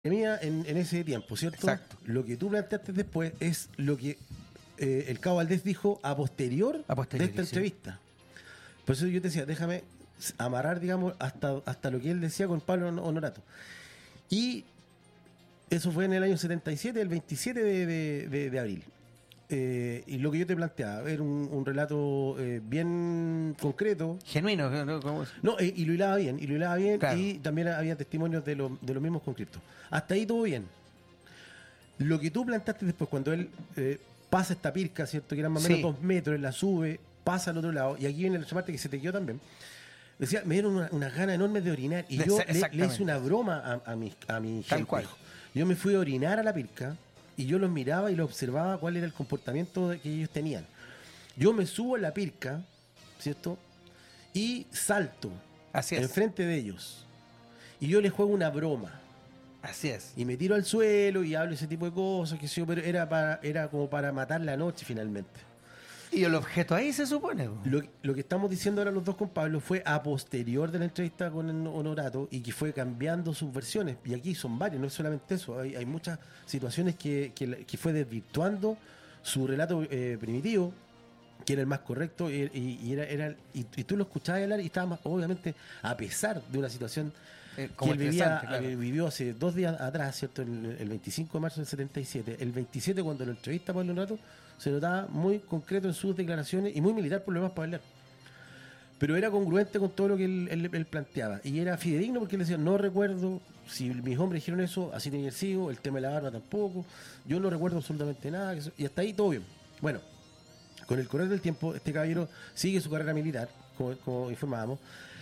mía en ese tiempo, ¿cierto? Exacto. Lo que tú planteaste después es lo que el Cabo Valdés dijo a posterior A posteriori, de esta sí. entrevista. Por eso yo te decía, déjame amarrar, digamos, hasta lo que él decía con Pablo Honorato. Y eso fue en el año 77, el 27 de abril. Y lo que yo te planteaba, era un relato bien concreto. Genuino, ¿no? ¿Cómo es? No, y lo hilaba bien, Claro. y también había testimonios de los mismos conscriptos. Hasta ahí todo bien. Lo que tú plantaste después, cuando él pasa esta pirca, ¿cierto? Que eran más o menos Sí. 2 metros, él la sube, pasa al otro lado, y aquí viene la otra parte que se te quedó también. Decía, me dieron unas ganas enormes de orinar, y yo le Exactamente. hice una broma a mi Tal gente. cual. Yo me fui a orinar a la pirca, y yo los miraba y los observaba cuál era el comportamiento que ellos tenían. Yo me subo a la pirca, ¿cierto? Y salto Así es. enfrente de ellos. Y yo les juego una broma. Así es. Y me tiro al suelo y hablo ese tipo de cosas, que sé yo, pero era como para matar la noche finalmente. Y el objeto ahí se supone. Po. Lo que estamos diciendo ahora los dos con Pablo fue a posterior de la entrevista con el Honorato y que fue cambiando sus versiones. Y aquí son varias, no es solamente eso. Hay muchas situaciones que fue desvirtuando su relato primitivo, que era el más correcto, y tú lo escuchabas hablar y estaba más, obviamente, a pesar de una situación que Como él vivía, estresante, claro. vivió hace 2 días atrás, ¿cierto? El 25 de marzo del 77. El 27, cuando lo entrevista Pablo Honorato, se notaba muy concreto en sus declaraciones y muy militar por lo demás para hablar. Pero era congruente con todo lo que él planteaba. Y era fidedigno porque él decía, no recuerdo si mis hombres dijeron eso, así tenía el sigo, el tema de la barba tampoco. Yo no recuerdo absolutamente nada. Y hasta ahí todo bien. Bueno, con el correr del tiempo, este caballero sigue su carrera militar, como informábamos.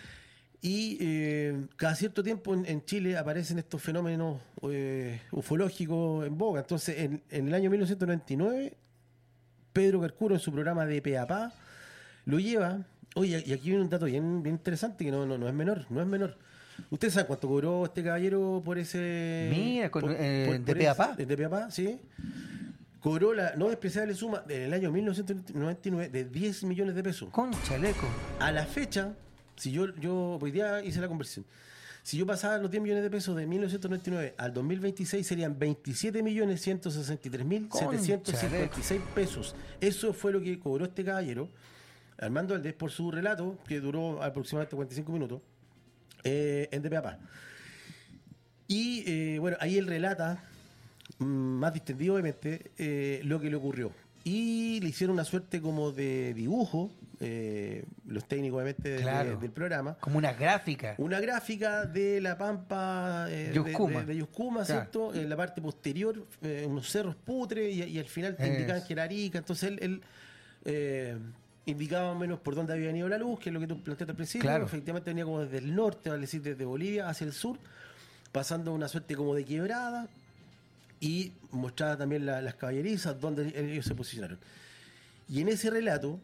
Y cada cierto tiempo en Chile aparecen estos fenómenos ufológicos en boga. Entonces, en el año 1999, Pedro Carcuro, en su programa de Peapá, lo lleva. Oye, y aquí viene un dato bien interesante que no es menor, no es menor. ¿Usted sabe cuánto cobró este caballero por ese... Mira, de por Peapá. de Peapá, sí. Cobró la no despreciable suma en el año 1999 de 10 millones de pesos. Conchaleco. A la fecha, si yo hoy día hice la conversión, si yo pasaba los 10 millones de pesos de 1999 al 2026 serían 27.163.756 pesos. Eso fue lo que cobró este caballero, Armando Valdés, por su relato, que duró aproximadamente 45 minutos, en DPAPA. Y bueno, ahí él relata, más distendido obviamente, lo que le ocurrió. Y le hicieron una suerte como de dibujo, los técnicos obviamente Claro. del programa. Como una gráfica. Una gráfica de la pampa Yuscuma. de Yuscuma, Claro. ¿cierto? En la parte posterior, unos cerros putres, y al final te indicaban que era Arica. Entonces él indicaba más o menos por dónde había venido la luz, que es lo que tú planteaste al principio. Claro. Efectivamente venía como desde el norte, vale decir, desde Bolivia hacia el sur, pasando una suerte como de quebrada, y mostraba también las caballerizas donde ellos se posicionaron. Y en ese relato,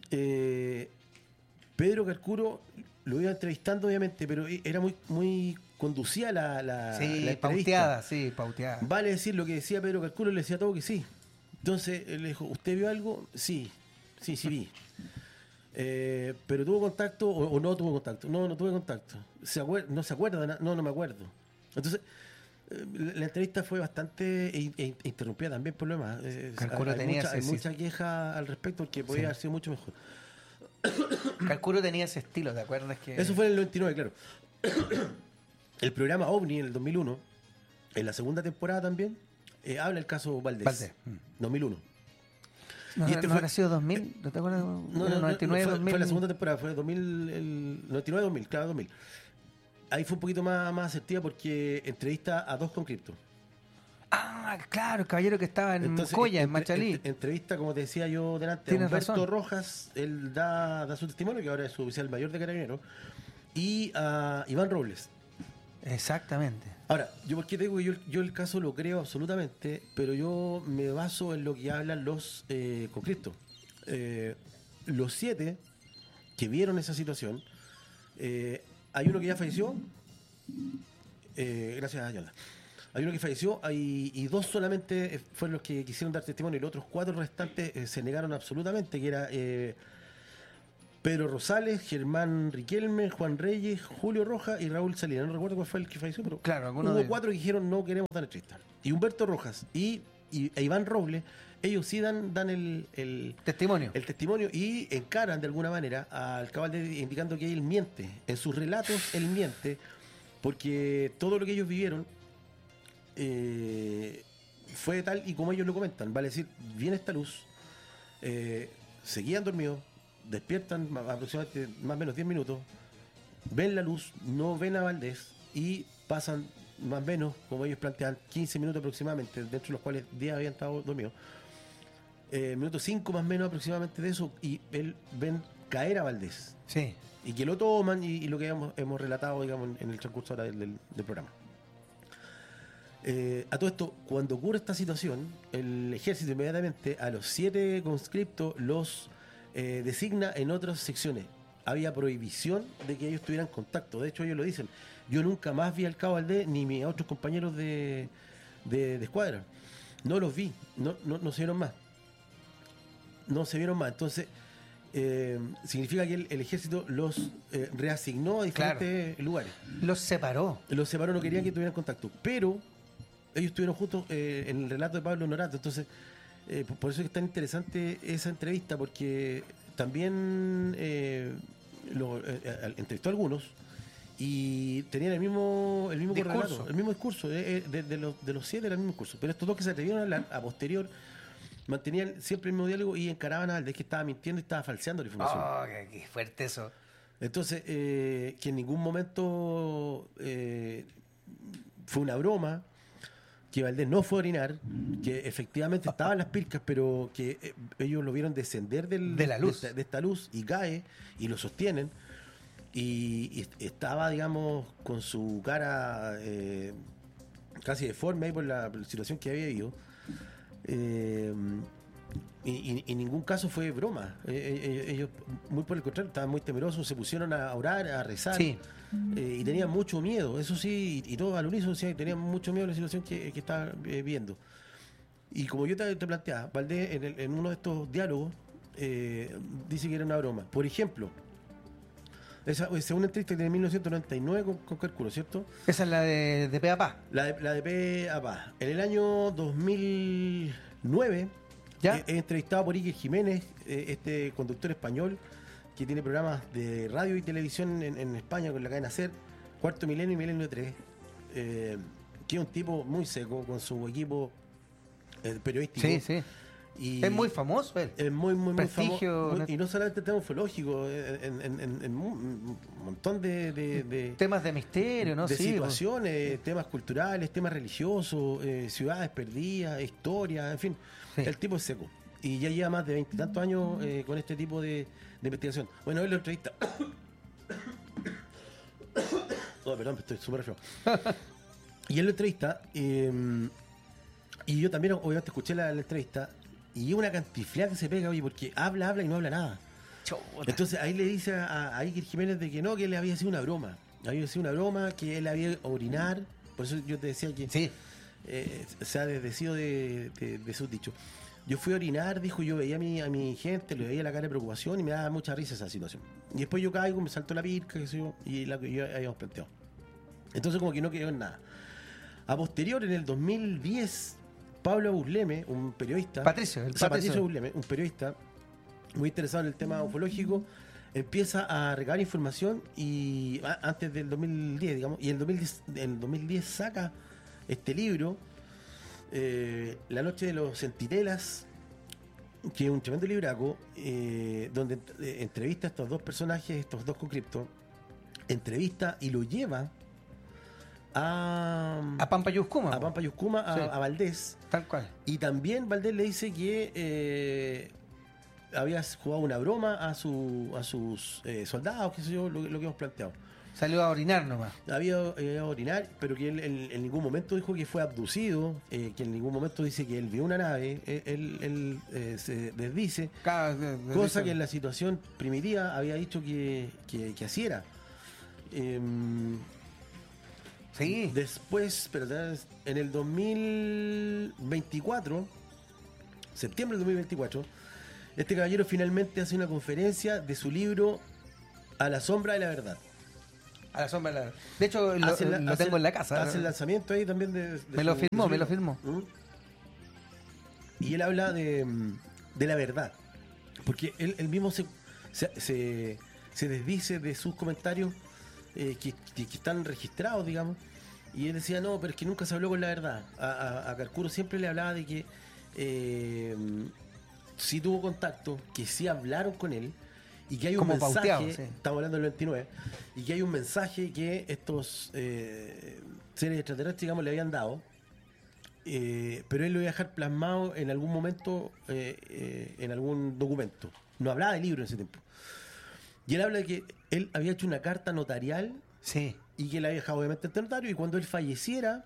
Pedro Carcuro lo iba entrevistando, obviamente, pero era muy conducida la Sí, entrevista. pauteada, sí, pauteada. Vale decir, lo que decía Pedro Carcuro, le decía todo que sí. Entonces él le dijo, ¿usted vio algo? Sí vi. Pero tuvo contacto o no tuvo contacto. No tuve contacto. ¿No se acuerda? No me acuerdo. Entonces, la entrevista fue bastante interrumpida también por lo demás. Carcuro tenía hay ese- mucha queja al respecto porque podía Sí. haber sido mucho mejor. Carcuro tenía ese estilo, ¿te acuerdas? Que Eso fue en el 99, claro. El programa OVNI en el 2001, en la segunda temporada también, habla el caso Valdés. Valdés. 2001. ¿No, y este no fue- habrá sido 2000? ¿No te acuerdas? No, 99, fue, 2000. fue la segunda temporada, fue 2000, el 99-2000, claro, 2000. Ahí fue un poquito más asertiva porque entrevista a 2 conscriptos. Ah, claro, el caballero que estaba en Entonces, Coya, en Machalí. Entrevista, como te decía yo delante, a Tienes Humberto razón. Rojas, él da su testimonio, que ahora es su oficial mayor de Carabineros, y a Iván Robles. Exactamente. Ahora, yo porque te digo que yo el caso lo creo absolutamente, pero yo me baso en lo que hablan los conscriptos. Los 7 que vieron esa situación, hay uno que ya falleció, gracias a Yolanda. Hay uno que falleció y 2 solamente fueron los que quisieron dar testimonio, y los otros 4 restantes se negaron absolutamente, que era Pedro Rosales, Germán Riquelme, Juan Reyes, Julio Rojas y Raúl Salinas. No recuerdo cuál fue el que falleció, pero Claro, hubo 4 que dijeron no queremos dar entrevista. Y Humberto Rojas e Iván Robles, ellos sí dan el testimonio y encaran de alguna manera al Cabo Valdés indicando que él miente. En sus relatos él miente porque todo lo que ellos vivieron fue tal y como ellos lo comentan. Vale decir, viene esta luz, seguían dormidos, despiertan aproximadamente más o menos 10 minutos, ven la luz, no ven a Valdés y pasan más o menos, como ellos plantean, 15 minutos aproximadamente, dentro de los cuales 10 habían estado dormidos. Minuto 5 más o menos aproximadamente de eso, y él ven caer a Valdés. Sí. Y que lo toman y lo que hemos relatado, digamos, en el transcurso ahora del programa. A todo esto, cuando ocurre esta situación, el ejército inmediatamente a los 7 conscriptos los designa en otras secciones. Había prohibición de que ellos tuvieran contacto. De hecho, ellos lo dicen. Yo nunca más vi al Cabo Valdés ni mis otros compañeros de escuadra. No los vi. No se vieron más. No se vieron más. Entonces, significa que el ejército los reasignó a diferentes lugares. Los separó. No querían que tuvieran contacto. Pero ellos estuvieron juntos en el relato de Pablo Norato. Entonces, por eso es tan interesante esa entrevista, porque también entrevistó a algunos y tenían el mismo relato, el mismo discurso. De los 7 era el mismo discurso. Pero estos dos que se atrevieron a posterior mantenían siempre el mismo diálogo y encaraban a Valdés que estaba mintiendo y estaba falseando la información. Oh, qué fuerte eso. Entonces, que en ningún momento fue una broma, que Valdés no fue a orinar, que efectivamente estaban las pilcas, pero que ellos lo vieron descender de la luz, de esta luz, y cae, y lo sostienen, y estaba, digamos, con su cara casi deforme ahí por la situación que había vivido. Y en ningún caso fue broma. Ellos, muy por el contrario, estaban muy temerosos, se pusieron a orar, a rezar. Sí. Y tenían mucho miedo, eso sí, y todos al unísono decían que tenían mucho miedo de la situación que estaban viendo. Y como yo te planteaba, Valdés en uno de estos diálogos dice que era una broma. Por ejemplo, esa es una entrevista de 1999 con Cálculo, ¿cierto? Esa es la de Pe a Pa. La de Pe a Pa. En el año 2009, he entrevistado por Iker Jiménez, este conductor español que tiene programas de radio y televisión en España con la cadena SER, Cuarto Milenio y Milenio 3, que es un tipo muy seco con su equipo periodístico. Sí, sí. Y es muy famoso él. Es muy prestigio, famoso. Y no solamente el tema ufológico, en un montón de temas de misterio, ¿no? De sí, situaciones, temas culturales, temas religiosos, ciudades perdidas, historia, en fin. Sí. El tipo es seco. Y ya lleva más de 20 y tantos años con este tipo de investigación. Bueno, él lo entrevista. Oh, perdón, estoy súper feo. Y él lo entrevista. Y yo también, obviamente, escuché la entrevista. Y es una cantiflada que se pega, oye, porque habla y no habla nada. Chota. Entonces ahí le dice a Iker Jiménez de que no, que él había sido una broma. Había sido una broma, que él había ido a orinar. Por eso yo te decía que sí. Se ha desdecido de sus dichos. Yo fui a orinar, dijo, yo veía a mi gente, le veía la cara de preocupación y me daba mucha risa esa situación. Y después yo caigo, me saltó la pirca, qué sé yo, y la que yo habíamos planteado. Entonces como que no quedó en nada. A posterior, en el 2010, Pablo Busleme, un periodista... Patricio Busleme, un periodista muy interesado en el tema ufológico, empieza a recabar información y antes del 2010, digamos, y en el 2010 saca este libro, La Noche de los Centinelas, que es un tremendo libraco, donde entrevista a estos dos personajes, estos dos conscriptos, entrevista y lo lleva a Pampa Yuscuma. A Pampa Yuscuma, sí. A Valdés. Tal cual. Y también Valdés le dice que había jugado una broma a sus soldados, qué sé yo, lo que hemos planteado. Salió a orinar nomás. Había a orinar, pero que él en ningún momento dijo que fue abducido, que en ningún momento dice que él vio una nave, él se desdice, cosa que en la situación primitiva había dicho que así era. Sí. Después, en el 2024, septiembre del 2024, este caballero finalmente hace una conferencia de su libro A la sombra de la verdad. A la sombra de la... De hecho, lo tengo en la casa. Hace el lanzamiento ahí también de me lo firmó. ¿Mm? Y él habla de la verdad. Porque él mismo se desdice de sus comentarios que están registrados, digamos. Y él decía, no, pero es que nunca se habló con la verdad. A Carcuro siempre le hablaba de que sí tuvo contacto, que sí hablaron con él, y que hay un mensaje, pauteado, sí. Estamos hablando del 29, y que hay un mensaje que estos seres extraterrestres, digamos, le habían dado, pero él lo iba a dejar plasmado en algún momento, en algún documento. No hablaba de libro en ese tiempo. Y él habla de que él había hecho una carta notarial, sí, y que la había dejado obviamente ante notario, y cuando él falleciera,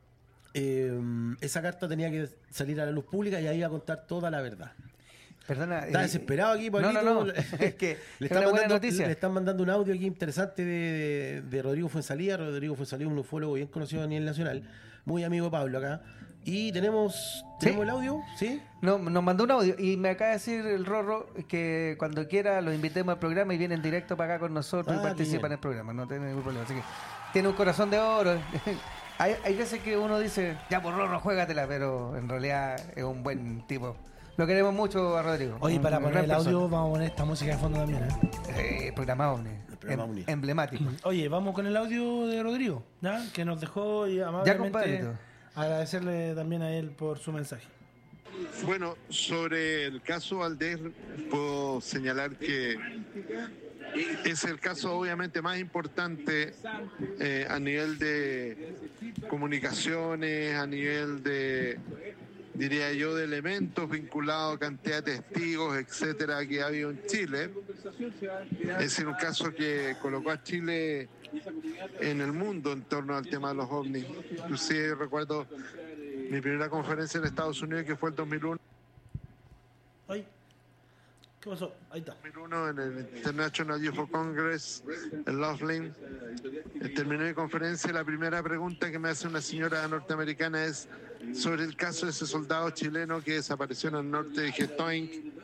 esa carta tenía que salir a la luz pública y ahí iba a contar toda la verdad. Perdona, está desesperado aquí, Pablito. No. Es que le están mandando un audio aquí interesante de Rodrigo Fuenzalía. Rodrigo Fuenzalía, un ufólogo bien conocido a nivel nacional, muy amigo de Pablo acá. Y tenemos el audio, ¿sí? No, nos mandó un audio y me acaba de decir el Rorro que cuando quiera lo invitemos al programa y vienen directo para acá con nosotros y participan en el programa. No tiene ningún problema. Así que tiene un corazón de oro. Hay veces que uno dice, ya por Rorro, juégatela, pero en realidad es un buen tipo. Lo queremos mucho a Rodrigo. Oye, para poner el audio vamos a poner esta música de fondo también, programa OVNI. Emblemático. Oye, vamos con el audio de Rodrigo, ¿ya? Que nos dejó y amablemente agradecerle también a él por su mensaje. Bueno, sobre el caso Valdés, puedo señalar que es el caso obviamente más importante a nivel de comunicaciones, a nivel de, diría yo, de elementos vinculados a cantidad de testigos, etcétera, que ha habido en Chile. Es decir, un caso que colocó a Chile en el mundo en torno al tema de los ovnis. Inclusive recuerdo mi primera conferencia en Estados Unidos, que fue el 2001. Ay, ¿qué pasó? Ahí está. 2001 en el International UFO Congress en Laughlin. Terminé mi conferencia y la primera pregunta que me hace una señora norteamericana es sobre el caso de ese soldado chileno que desapareció en el norte de Getoing.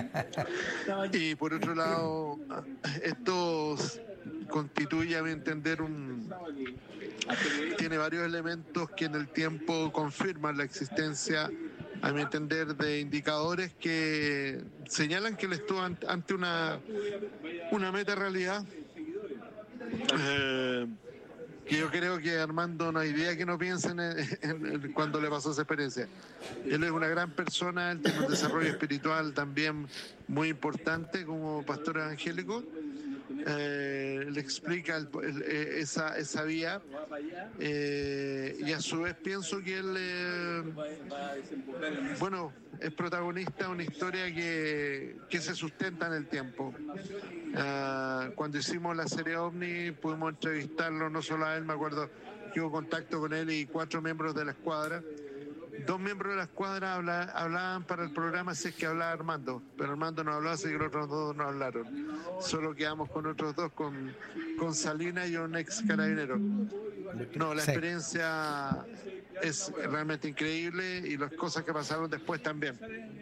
Y por otro lado, esto constituye, a mi entender, tiene varios elementos que en el tiempo confirman la existencia, a mi entender, de indicadores que señalan que él estuvo ante una meta realidad. Que yo creo que Armando no hay idea que no piensen en cuando le pasó esa experiencia. Él es una gran persona, él tiene un desarrollo espiritual también muy importante como pastor evangélico. Le explica esa vía y a su vez pienso que él es protagonista de una historia que se sustenta en el tiempo. Cuando hicimos la serie OVNI pudimos entrevistarlo, no solo a él, me acuerdo que hubo contacto con él y 4 miembros de la escuadra. 2 miembros de la escuadra hablaban para el programa, si es que hablaba Armando, pero Armando no hablaba, así que los otros 2 no hablaron. Solo quedamos con otros 2, con Salinas y un ex carabinero. No, la experiencia es realmente increíble y las cosas que pasaron después también.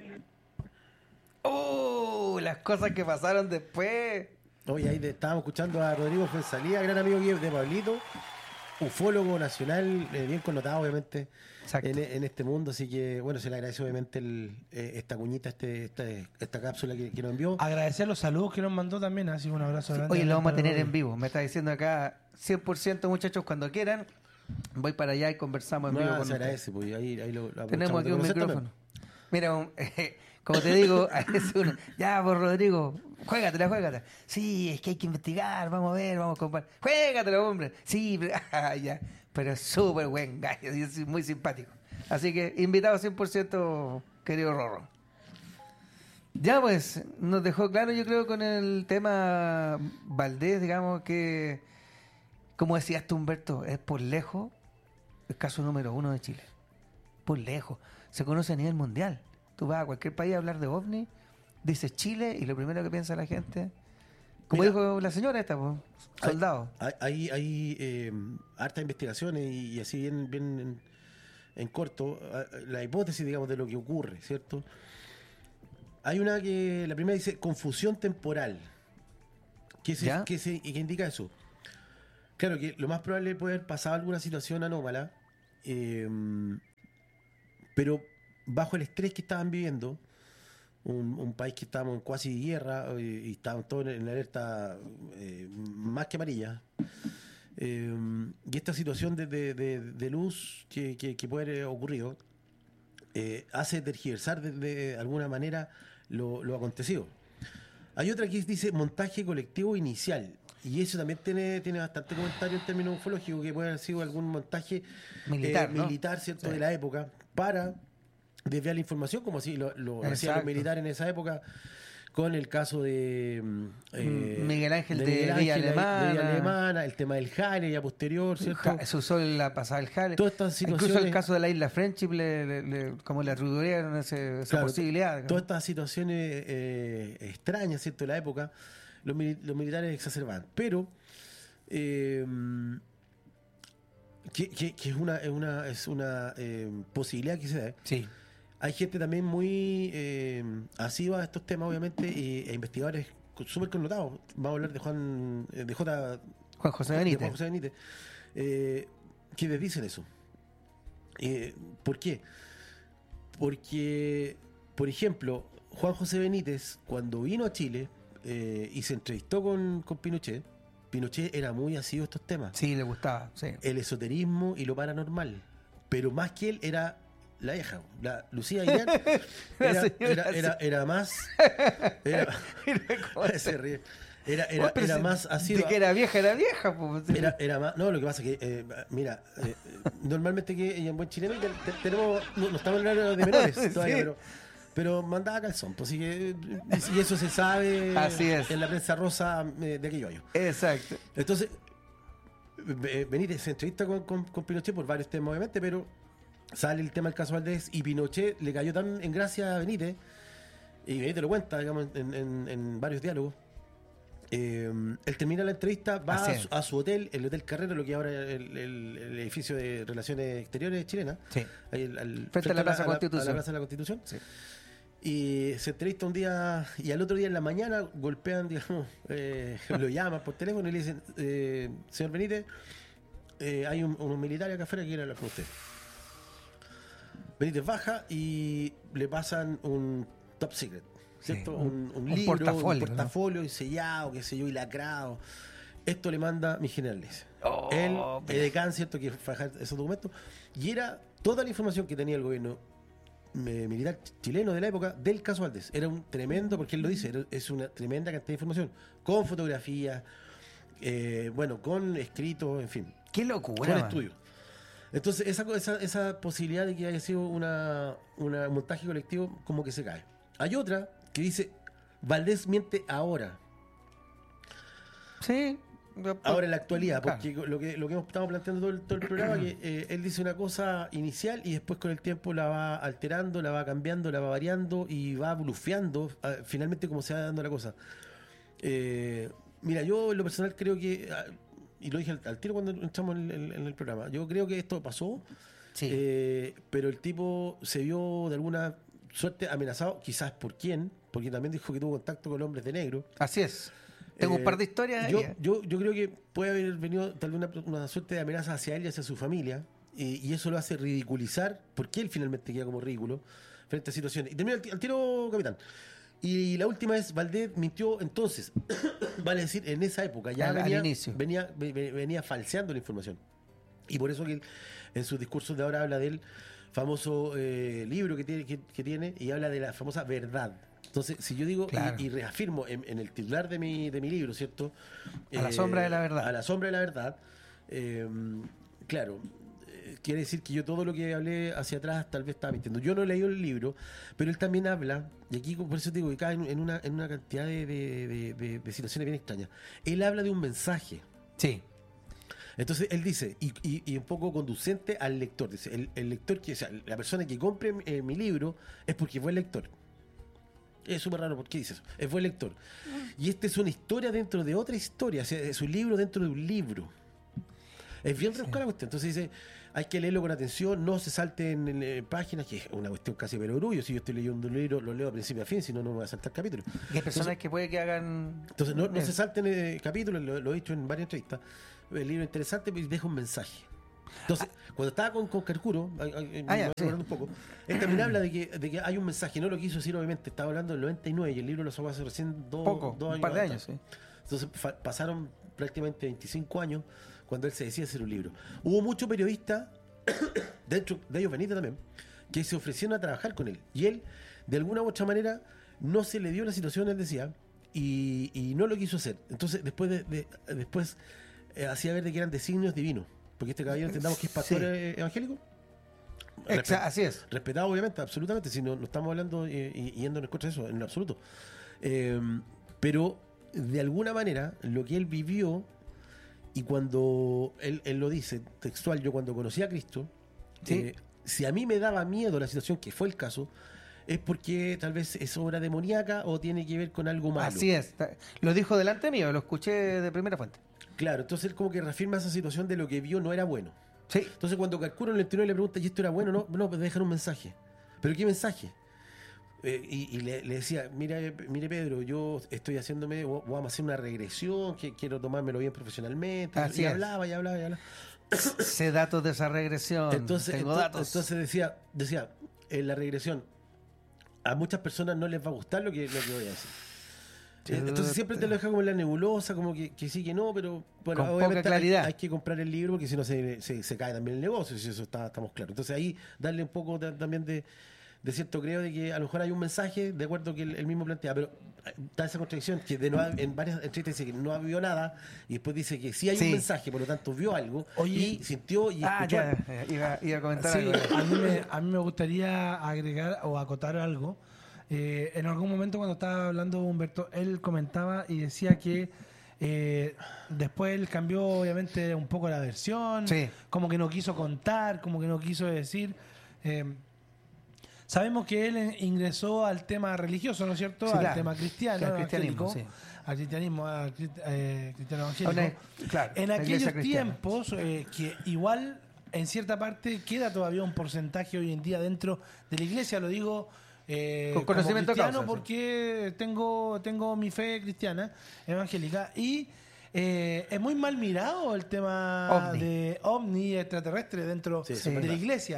Las cosas que pasaron después. Oye, ahí estábamos escuchando a Rodrigo Fuenzalía, gran amigo de Pablito, ufólogo nacional, bien connotado obviamente en este mundo, así que bueno, se le agradece obviamente esta cuñita, esta cápsula que nos envió. Agradecer los saludos que nos mandó también, así un abrazo grande. Oye, lo vamos a tener en vivo, me está diciendo acá 100% muchachos, cuando quieran, voy para allá y conversamos en vivo con se agradece, pues, ahí lo tenemos aquí un micrófono. Mira, como te digo, es uno, ya pues Rodrigo, juégatela. Sí, es que hay que investigar, vamos a ver, vamos a comparar. Juégatela, hombre. Sí, ya. Pero es súper buen gallo, es muy simpático. Así que invitado 100%, querido Rorro. Ya pues, nos dejó claro, yo creo, con el tema Valdés, digamos que, como decías tú, Humberto, es por lejos el caso número 1 de Chile. Por lejos. Se conoce a nivel mundial. Tú vas a cualquier país a hablar de OVNI, dices Chile y lo primero que piensa la gente, como dijo la señora esta, pues, soldado. Hay hartas investigaciones y así bien en corto, la hipótesis, digamos, de lo que ocurre, ¿cierto? Hay una que, la primera dice confusión temporal. ¿Qué indica eso? Claro que lo más probable puede haber pasado alguna situación anómala, pero bajo el estrés que estaban viviendo, un país que estábamos en cuasi guerra y estábamos todos en la alerta más que amarilla, y esta situación de luz que puede haber ocurrido hace tergiversar de alguna manera lo acontecido. Hay otra que dice montaje colectivo inicial, y eso también tiene bastante comentario en términos ufológicos, que puede haber sido algún montaje militar, ¿cierto? Sí. De la época, para desviar la información, como así lo hacían los militares en esa época, con el caso de Miguel Ángel de Villa Alemana, el tema del Jale ya posterior, ¿cierto? Se usó la pasada del Jale. Todas estas situaciones, incluso el caso de la isla Friendship, como le atribuyeron esa posibilidad. Todas estas situaciones extrañas, ¿cierto? De la época, los militares exacerbaban. Pero, que es una posibilidad que se da. Sí. Hay gente también muy asidua a estos temas, obviamente, e investigadores súper connotados. Vamos a hablar de Juan José Benítez. Que les dicen eso. ¿Por qué? Porque, por ejemplo, Juan José Benítez, cuando vino a Chile y se entrevistó con Pinochet era muy asiduo a estos temas. Sí, le gustaba. Sí. El esoterismo y lo paranormal. Pero más que él era la vieja, la Lucía Aguilar, era más. Se ríe. Era más así. De que era vieja. Pues. Era más. No, lo que pasa es que, normalmente que en buen chileno tenemos. No estamos hablando de menores todavía, sí. Pero mandaba calzón, pues, así que, y eso se sabe. Así es. En la prensa rosa de aquellos años. Exacto. Entonces, Benítez se entrevista con Pinochet por varios temas, obviamente, pero sale el tema del caso Valdés y Pinochet le cayó tan en gracia a Benítez, y Benítez lo cuenta, digamos, en varios diálogos. Él termina la entrevista, va a su hotel, el Hotel Carrera, lo que ahora es el edificio de Relaciones Exteriores chilena, sí. Frente a la Plaza Constitución. A la Plaza de la Constitución. Sí. Y se entrevista un día, y al otro día en la mañana golpean, digamos, lo llaman por teléfono y le dicen, señor Benítez, hay unos militares acá afuera que quieren hablar con usted. Benítez baja y le pasan un top secret, ¿cierto? Sí, un libro, un portafolio, ¿no? Y sellado, qué sé yo, y lacrado. Esto le manda mi general, le dice. Él, edecán, ¿cierto? Que fajar esos documentos. Y era toda la información que tenía el gobierno militar chileno de la época del caso Valdés. Era un tremendo, porque él lo dice, es una tremenda cantidad de información, con fotografías, con escritos, en fin. ¡Qué locura! Con estudios. Entonces, esa posibilidad de que haya sido un montaje colectivo, como que se cae. Hay otra que dice, Valdés miente ahora. Sí. Ahora en la actualidad, porque claro, lo que hemos estado planteando todo el programa, que él dice una cosa inicial y después con el tiempo la va alterando, la va cambiando, la va variando y va blufeando finalmente como se va dando la cosa. Mira, yo en lo personal creo que... Y lo dije al tiro cuando entramos en el programa. Yo creo que esto pasó, sí. Pero el tipo se vio de alguna suerte amenazado, quizás por quién, porque también dijo que tuvo contacto con hombres de negro. Así es. Tengo un par de historias. Yo creo que puede haber venido tal vez una suerte de amenaza hacia él y hacia su familia, y eso lo hace ridiculizar, porque él finalmente queda como ridículo frente a situaciones. Y termino al tiro, capitán. Y la última es, Valdés mintió entonces, vale decir, en esa época, ya venía falseando la información. Y por eso que él, en sus discursos de ahora habla del famoso libro que tiene y habla de la famosa verdad. Entonces, si yo digo, claro, y reafirmo en el titular de mi libro, ¿cierto? A la sombra de la verdad. A la sombra de la verdad, claro, quiere decir que yo todo lo que hablé hacia atrás tal vez estaba mintiendo. Yo no he leído el libro, pero él también habla, y aquí por eso te digo que cae en una cantidad de situaciones bien extrañas. Él habla de un mensaje. Sí. Entonces él dice, y un poco conducente al lector, dice, el lector, o sea, la persona que compre mi libro es porque fue el lector. Es súper raro, ¿por qué dice eso? Es buen lector. Y esta es una historia dentro de otra historia, o sea, es un libro dentro de un libro. Es bien rebuscada la cuestión. Entonces dice, hay que leerlo con atención, no se salte en páginas, que es una cuestión casi perogrullo. Si yo estoy leyendo un libro, lo leo a principio a fin, si no, no me voy a saltar capítulos. Y hay personas que puede que hagan... Entonces, no se salten capítulos, lo he dicho en varias entrevistas. El libro interesante pues, deja un mensaje. Entonces, cuando estaba con Carcuro, un poco, él también habla de que hay un mensaje, no lo quiso decir obviamente, estaba hablando del 99 y el libro lo sacó hace recién dos años. Un par de años, sí. Entonces pasaron prácticamente 25 años cuando él se decía hacer un libro. Hubo muchos periodistas, dentro de ellos Benítez también, que se ofrecieron a trabajar con él. Y él, de alguna u otra manera, no se le dio la situación, él decía, y no lo quiso hacer. Entonces, después hacía ver de que eran designios divinos. Porque este caballero entendamos que es pastor evangélico. Así es. Respetado, obviamente, absolutamente. Si no estamos hablando y yéndonos contra eso, en lo absoluto. Pero, de alguna manera, lo que él vivió... Y cuando él lo dice textual, yo cuando conocí a Cristo, ¿sí? Si a mí me daba miedo la situación, que fue el caso, es porque tal vez es obra demoníaca o tiene que ver con algo malo. Así es. Lo dijo delante mío, lo escuché de primera fuente. Claro, entonces él como que reafirma esa situación de lo que vio no era bueno. Sí. Entonces cuando Carcuro en el 99 le pregunta, ¿y esto era bueno? No, pues dejan un mensaje. ¿Pero qué mensaje? Y le decía, mire Pedro, yo estoy vamos a hacer una regresión, que quiero tomármelo bien profesionalmente. Así y es. hablaba. Sé datos de esa regresión. Tengo datos. Entonces decía, en la regresión, a muchas personas no les va a gustar lo que voy a decir. Entonces siempre te lo deja como en la nebulosa, como que sí, que no, pero bueno, con obviamente poca claridad. hay que comprar el libro porque si no se cae también el negocio, si eso estamos claros. Entonces ahí darle un poco también de cierto creo de que a lo mejor hay un mensaje de acuerdo que él mismo plantea, pero da esa contradicción que en varias entrevistas dice que no vio nada y después dice que sí hay un mensaje, por lo tanto vio algo y sintió y escuchó. Iba a comentar sí, algo. a mí me gustaría agregar o acotar algo. En algún momento cuando estaba hablando Humberto, él comentaba y decía que después él cambió obviamente un poco la versión, como que no quiso contar, como que no quiso decir... Sabemos que él ingresó al tema religioso, ¿no es cierto? Sí, al tema cristiano, al cristianismo, sí. Al cristianismo, cristiano evangélico. Claro, en aquellos tiempos, que igual en cierta parte queda todavía un porcentaje hoy en día dentro de la iglesia, lo digo con conocimiento como cristiano causa, porque tengo mi fe cristiana, evangélica, y es muy mal mirado el tema de ovni extraterrestre dentro de la iglesia.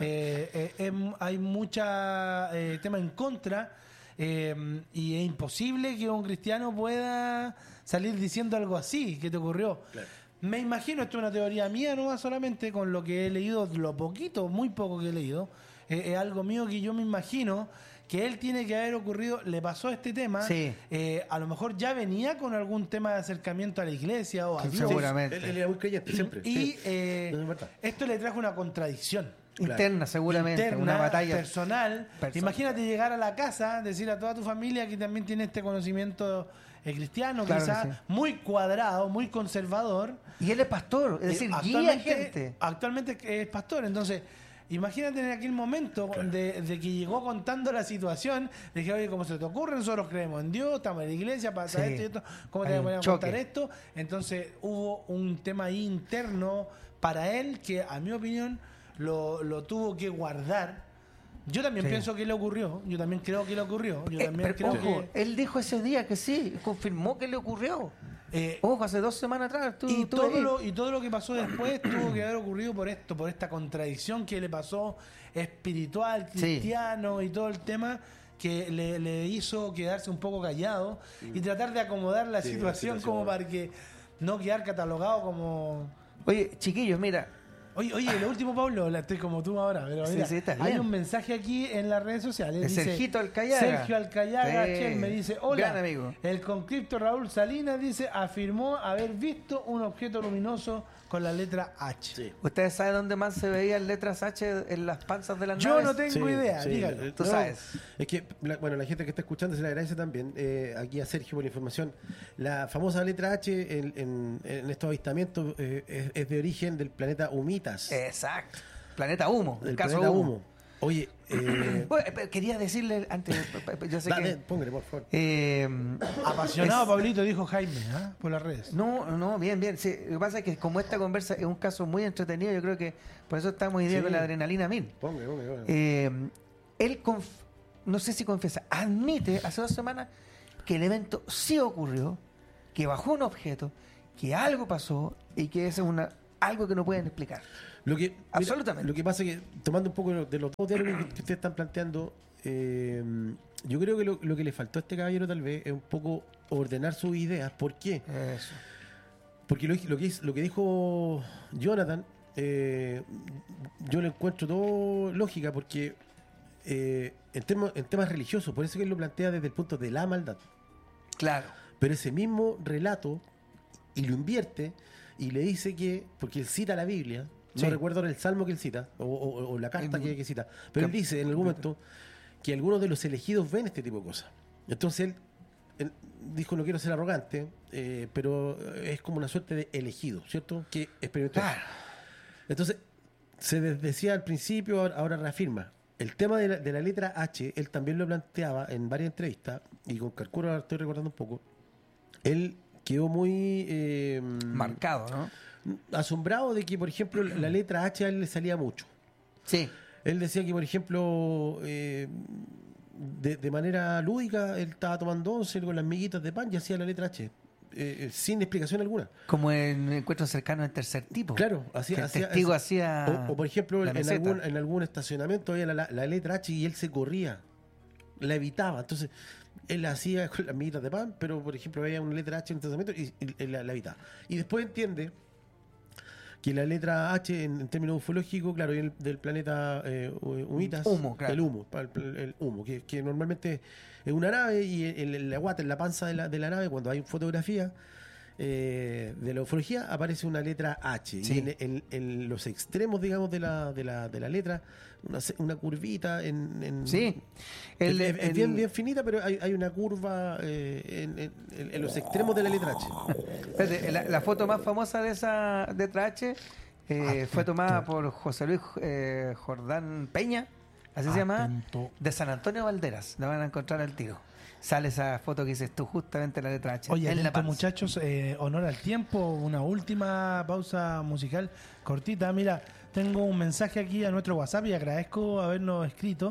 Hay mucha tema en contra y es imposible que un cristiano pueda salir diciendo algo así. ¿Qué te ocurrió? Claro. Me imagino, esto es una teoría mía, no solamente con lo que he leído, lo poquito, muy poco que he leído, es algo mío que yo me imagino que él tiene que haber ocurrido, le pasó este tema, a lo mejor ya venía con algún tema de acercamiento a la iglesia o a Dios. Seguramente. Él era muy creyente siempre. Y esto le trajo una contradicción. Interna, seguramente. Interna, una batalla personal. Imagínate llegar a la casa, decir a toda tu familia que también tiene este conocimiento cristiano, quizás muy cuadrado, muy conservador. Y él es pastor, es decir, guía gente. Actualmente es pastor, entonces... Imagínate en aquel momento de que llegó contando la situación, de que, oye, ¿cómo se te ocurre? Nosotros creemos en Dios, estamos en la iglesia, pasa esto y esto, ¿cómo te voy a contar esto? Entonces hubo un tema ahí interno para él que, a mi opinión, lo tuvo que guardar. Yo también pienso que le ocurrió, yo también creo que le ocurrió. Él dijo ese día que sí, confirmó que le ocurrió. Hace 2 semanas atrás. Todo lo que pasó después tuvo que haber ocurrido por esto, por esta contradicción que le pasó espiritual, cristiano y todo el tema que le hizo quedarse un poco callado y tratar de acomodar la situación como para que no quedar catalogado como... Oye, chiquillos, mira... Oye, lo último, Pablo, estoy como tú ahora, pero mira, hay un mensaje aquí en las redes sociales. Dice, Sergio Alcayaga. Sergio Alcayaga, me dice, hola, gran amigo. El conscripto Raúl Salinas dice, afirmó haber visto un objeto luminoso con la letra H. Sí. ¿Ustedes saben dónde más se veían letras H en las panzas de las Yo naves? no tengo idea, dígalo. Tú sabes. Es que, la gente que está escuchando se le agradece también, aquí a Sergio por la información. La famosa letra H en estos avistamientos es de origen del planeta Humitas. Exacto. Planeta Humo. El planeta Humo. Oye, bueno, quería decirle antes, yo sé que... Póngale, por favor. Apasionado, Pablito, dijo Jaime, por las redes. No, bien. Sí, lo que pasa es que como esta conversa es un caso muy entretenido, yo creo que por eso estamos hoy día con la adrenalina 1000. Póngale. Él, no sé si confiesa, admite hace 2 semanas que el evento sí ocurrió, que bajó un objeto, que algo pasó y que es algo que no pueden explicar. Absolutamente. Lo que pasa es que, tomando un poco de los dos diálogos que ustedes están planteando, yo creo que lo que le faltó a este caballero tal vez es un poco ordenar sus ideas. ¿Por qué? Eso. Porque lo que dijo Jonathan, yo le encuentro todo lógica, porque en temas religiosos, por eso que él lo plantea desde el punto de la maldad. Claro. Pero ese mismo relato, y lo invierte, y le dice porque él cita la Biblia, no recuerdo ahora el salmo que él cita, o la carta que cita, pero él dice en algún momento que algunos de los elegidos ven este tipo de cosas. Entonces él dijo, no quiero ser arrogante, pero es como una suerte de elegido, ¿cierto? Que experimentó. Claro. Entonces, se decía al principio, ahora reafirma. El tema de la letra H, él también lo planteaba en varias entrevistas, y con Carcuro ahora estoy recordando un poco. Él quedó muy... marcado, ¿no? Asombrado de que, por ejemplo, la letra H a él le salía mucho. Sí. Él decía que, por ejemplo, de manera lúdica, él estaba tomando once con las miguitas de pan y hacía la letra H, sin explicación alguna. Como en encuentros cercanos del tercer tipo. Claro, testigo hacía... O por ejemplo, en algún estacionamiento había la letra H y él se corría, la evitaba. Entonces, él la hacía con las miguitas de pan, pero, por ejemplo, había una letra H en el estacionamiento y la evitaba. Y después entiende que la letra H en términos ufológicos, claro, viene del planeta Humitas, claro. el humo, que normalmente es una nave, y en la guata, en la panza de la nave, cuando hay fotografía de la ufología, aparece una letra H. Sí. Y en los extremos, digamos, de la letra, una curvita sí. Es bien finita, pero hay una curva en los extremos de la letra H. Espérate, la foto más famosa de esa letra H fue tomada por José Luis Jordán Peña, así se llama, de San Antonio Valderas. La van a encontrar al tiro. Sale esa foto que dices tú, justamente la letra H. Oye, muchachos, honor al tiempo, una última pausa musical cortita. Mira, tengo un mensaje aquí a nuestro WhatsApp y agradezco habernos escrito.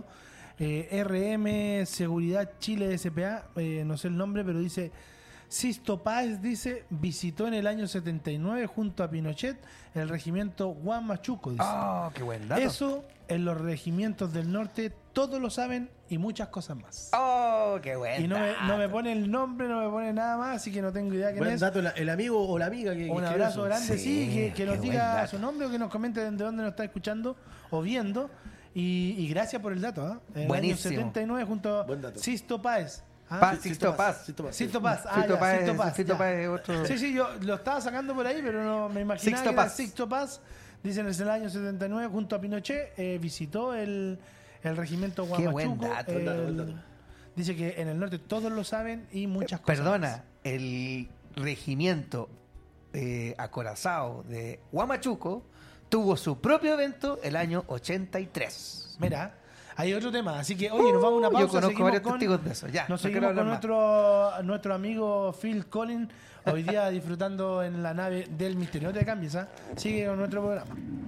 RM Seguridad Chile SPA, no sé el nombre, pero dice: Sisto Páez, dice, visitó en el año 79 junto a Pinochet el regimiento Huamachuco, dice. ¡Oh, qué buen dato! Eso en los regimientos del norte todos lo saben y muchas cosas más. ¡Oh, qué buen Y no me pone el nombre, no me pone nada más, así que no tengo idea quién es. Dato, el amigo o la amiga que un abrazo grande, que nos diga su nombre o que nos comente de dónde nos está escuchando o viendo. Y gracias por el dato. En el año 79 junto a Sisto Páez. Sixto Paz. Sixto Paz. Otro... Sí, yo lo estaba sacando por ahí, pero no me imaginaba que era Sixto Paz. Dicen en el año 79, junto a Pinochet, visitó el regimiento Huamachuco. Dice que en el norte todos lo saben y muchas cosas. Perdona, más. El regimiento acorazado de Huamachuco tuvo su propio evento el año 83. Mira. Hay otro tema, así que, oye, nos vamos a una pausa. Yo conozco varios testigos de eso. Ya, nos seguimos con nuestro amigo Phil Collins, hoy día disfrutando en la nave del misterio. No te cambies, sigue con nuestro programa.